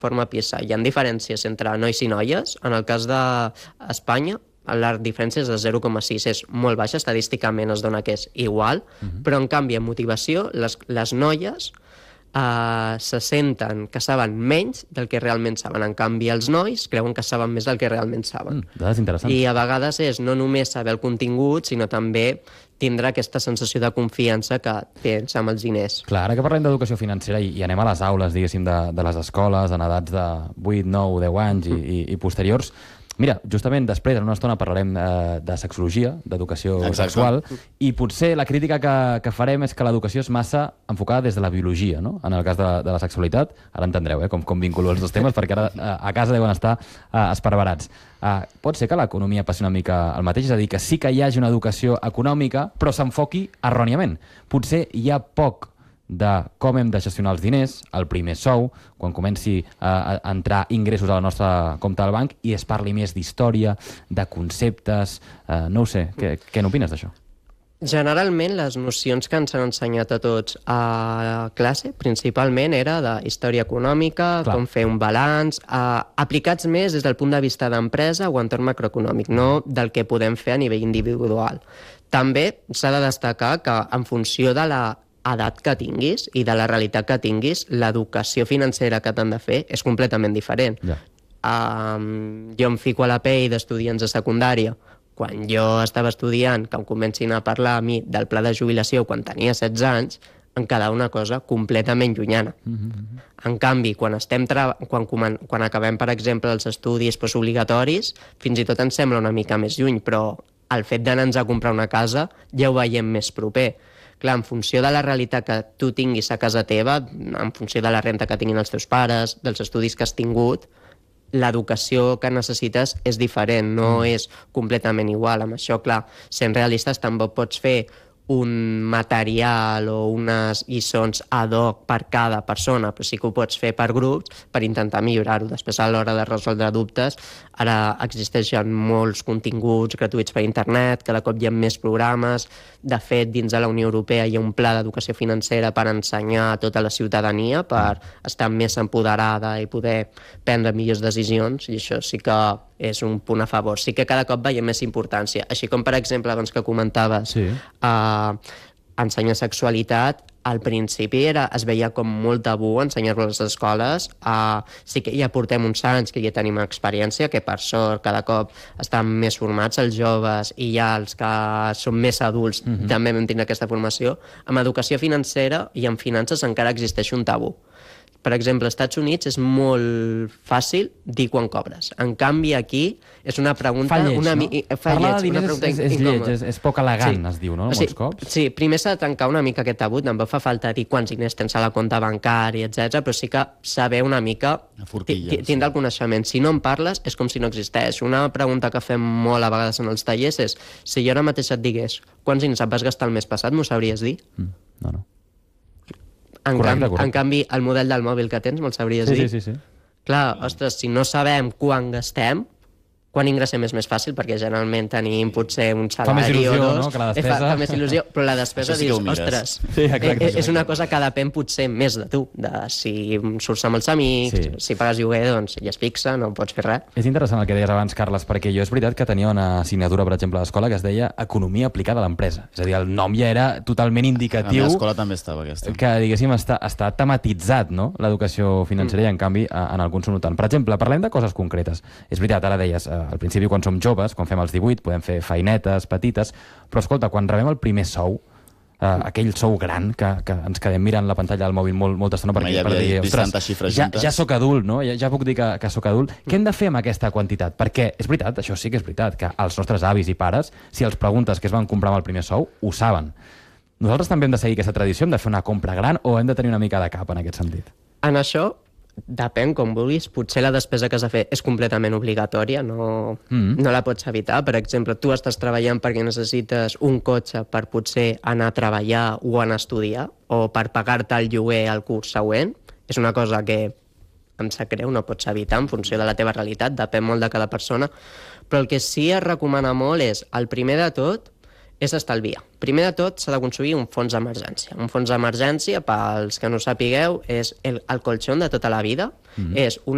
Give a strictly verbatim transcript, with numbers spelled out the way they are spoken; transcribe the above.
forma pieza. Hi ha diferències entre nois i noies. En el cas d'Espanya, la diferència és de zero coma sis, és molt baixa, estadísticament es dona que és igual, uh-huh. però en canvi en motivació les, les noies Uh, se senten que saben menys del que realment saben. En canvi, els nois creuen que saben més del que realment saben. Mm, dades interessants. I a vegades és no només saber el contingut, sinó també tindre aquesta sensació de confiança que tens amb els diners. Clar, ara que parlem d'educació financera i, i anem a les aules, diguéssim, de, de les escoles, en edats de vuit, nou, deu anys i, i, i posteriors, mira, justament després, en una estona, parlarem eh, de sexologia, d'educació sexual, i potser la crítica que, que farem és que l'educació és massa enfocada des de la biologia, no? En el cas de, de la sexualitat, ara entendreu eh, com, com vinculo els dos temes, perquè ara eh, a casa deuen estar eh, esparverats. Eh, pot ser que l'economia passi una mica el mateix, és a dir, que sí que hi hagi una educació econòmica, però s'enfoqui erròniament. Potser hi ha poc de com hem de gestionar els diners, el primer sou, quan comenci a, a entrar ingressos a la nostra compte del banc i es parli més d'història, de conceptes, eh, no ho sé, què, què n'opines d'això? Generalment, les nocions que ens han ensenyat a tots a classe, principalment, era de història econòmica, Clar. com fer un balanç, eh, aplicats més des del punt de vista d'empresa o entorn macroeconòmic, no del que podem fer a nivell individual. També s'ha de destacar que en funció de la edat que tinguis i de la realitat que tinguis, l'educació financera que t'han de fer és completament diferent. Ja. Um, jo em fico a la pell d'estudiants de secundària. Quan jo estava estudiant, que em comencin a parlar a mi del pla de jubilació quan tenia setze anys, em quedava una cosa completament llunyana. Mm-hmm. En canvi, quan, estem tra... quan, quan acabem, per exemple, els estudis postobligatoris, fins i tot ens sembla una mica més lluny, però el fet d'anar-nos a comprar una casa ja ho veiem més proper. Clar, en funció de la realitat que tu tinguis a casa teva, en funció de la renta que tinguin els teus pares, dels estudis que has tingut, l'educació que necessites és diferent, no és completament igual. Amb això, clar, sent realistes, tampoc pots fer un material o unes lliçons ad hoc per cada persona, però sí que ho pots fer per grups per intentar millorar-ho. Després, a l'hora de resoldre dubtes, ara existeixen molts continguts gratuïts per internet, cada cop hi ha més programes. De fet, dins de la Unió Europea hi ha un pla d'educació financera per ensenyar a tota la ciutadania, per estar més empoderada i poder prendre millors decisions, i això sí que és un punt a favor. Sí que cada cop veiem més importància. Així com, per exemple, abans que comentaves, sí. eh, ensenyar sexualitat, al principi era, es veia com molt tabú ensenyar-lo a les escoles. Uh, sí que ja portem uns anys que ja tenim experiència, que per sort cada cop estan més formats els joves i ja els que són més adults mm-hmm. també vam tenir aquesta formació. Amb educació financera i en finances encara existeix un tabú. Per exemple, als Estats Units és molt fàcil dir quan cobres. En canvi, aquí és una pregunta... Fa lleig, una no? Mi... Fa Parlar lleig, de diners una és, és lleig, és, és poc elegant, sí. Es diu, no? O sigui, molts cops. Sí, primer s'ha de tancar una mica aquest tabú, tampoc fa falta dir quants diners tens a la compte bancària, etcètera, però sí que saber una mica... Tindre el coneixement. Si no en parles, és com si no existeix. Una pregunta que fem molt a vegades en els tallers és si jo ara mateix et digués quants diners et vas gastar el mes passat, m'ho sabries dir? Mm, no, no. En, correcte, canvi, correcte. en canvi, el model del mòbil que tens me'l sabries sí, dir? Sí, sí, sí. Clar, ostres, si no sabem quan gastem, quan ingressem és més fàcil, perquè generalment tenim potser un salari fa més il·lusió, o dos. No? Que la despesa... Fa, fa més il·lusió, però la despesa sí dius, ostres, sí, exacte, és una cosa que depèn potser més de tu, de si surts amb els amics, sí. si pagues lloguer, doncs ja es fixa, no pots fer res. És interessant el que deies abans, Carles, perquè jo és veritat que tenia una assignatura, per exemple, a l'escola que es deia Economia aplicada a l'empresa. És a dir, el nom ja era totalment indicatiu... A la escola també estava aquesta. Que, diguéssim, està, està tematitzat, no?, l'educació financera, mm. i en canvi en alguns no tant. Per exemple, parlem de coses concretes. És veritat, ara deies, al principi, quan som joves, quan fem els divuit, podem fer feinetes petites, però escolta, quan rebem el primer sou, eh, aquell sou gran que, que ens quedem mirant la pantalla del mòbil molt, molta estona perquè, ja per dir, ostres, ja, ja sóc adult, no? Ja, ja puc dir que, que sóc adult. Què hem de fer amb aquesta quantitat? Perquè és veritat, això sí que és veritat, que els nostres avis i pares, si els preguntes què es van comprar amb el primer sou, ho saben. Nosaltres també hem de seguir aquesta tradició, hem de fer una compra gran o hem de tenir una mica de cap en aquest sentit? En això depèn com vulguis, potser la despesa que has de fer és completament obligatòria, no, mm. no la pots evitar. Per exemple, tu estàs treballant perquè necessites un cotxe per potser anar a treballar o anar a estudiar, o per pagar-te el lloguer al curs següent. És una cosa que em sap greu, no pots evitar en funció de la teva realitat, depèn molt de cada persona, però el que sí es recomana molt és, el primer de tot, és estalviar. Primer de tot, s'ha d'aconseguir un fons d'emergència. Un fons d'emergència, pels que no sapigueu, és el, el colxón de tota la vida. Mm-hmm. És una